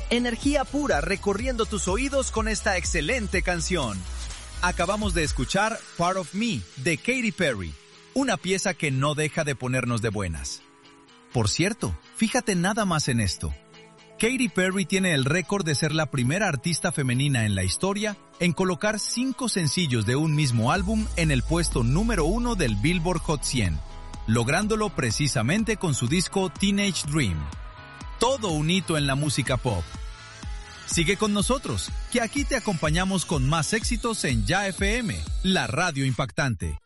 Energía pura recorriendo tus oídos con esta excelente canción. Acabamos de escuchar Part of Me de Katy Perry, una pieza que no deja de ponernos de buenas. Por cierto, fíjate nada más en esto. Katy Perry tiene el récord de ser la primera artista femenina en la historia en colocar 5 sencillos de un mismo álbum en el puesto número 1 del Billboard Hot 100, lográndolo precisamente con su disco Teenage Dream. Todo un hito en la música pop. Sigue con nosotros, que aquí te acompañamos con más éxitos en Ya FM, la radio impactante.